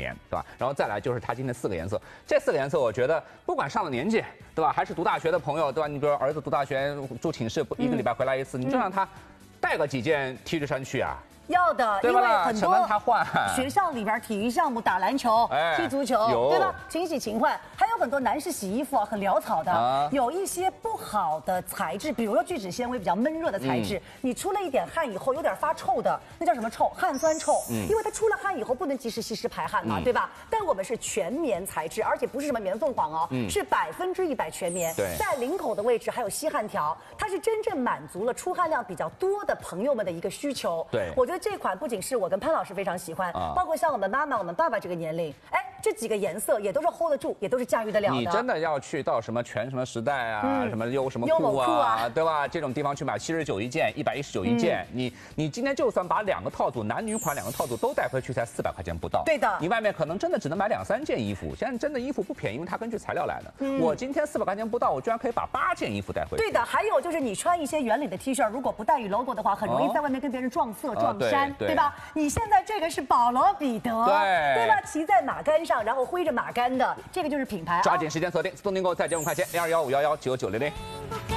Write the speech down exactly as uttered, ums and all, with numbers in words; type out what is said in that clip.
年，对吧？然后再来就是它今天四个颜色，这四个颜色我觉得不管上了年纪，对吧？还是读大学的朋友，对吧？你比如儿子读大学住寝室，一个礼拜回来一次，嗯、你就让他带个几件 T 恤衫去啊。 要的，因为很多学校里边体育项目打篮球、哎、踢足球，对吧？勤洗勤换，还有很多男士洗衣服啊，很潦草的，啊、有一些不好的材质，比如说聚酯纤维比较闷热的材质，嗯、你出了一点汗以后有点发臭的，那叫什么臭？汗酸臭。嗯、因为它出了汗以后不能及时吸湿排汗嘛，嗯、对吧？但我们是全棉材质，而且不是什么棉凤凰哦，嗯、是百分之一百全棉。 对， 在领口的位置还有吸汗条，它是真正满足了出汗量比较多的朋友们的一个需求。 对， 我觉得。这款不仅是我跟潘老师非常喜欢，啊、包括像我们妈妈、我们爸爸这个年龄，哎，这几个颜色也都是 hold 得住，也都是驾驭得了的。 你真的要去到什么全什么时代啊，嗯、什么优什么酷啊， 酷啊对吧？这种地方去买七十九一件，一百一十九一件，嗯、你你今天就算把两个套组，男女款两个套组都带回去，才四百块钱不到。 对的， 你外面可能真的只能买两三件衣服。现在真的衣服不便宜，因为它根据材料来的。嗯、我今天四百块钱不到，我居然可以把八件衣服带回去。 对的，还有就是你穿一些圆领的 T 恤，如果不带有 logo 的话，很容易在外面跟别人撞色、撞衫，对吧？你现在这个是保罗彼得， 对对吧？骑在马杆上，然后挥着马杆的，这个就是品牌。 抓紧时间锁定，松订购在节目快捷零二幺五幺幺九九零零。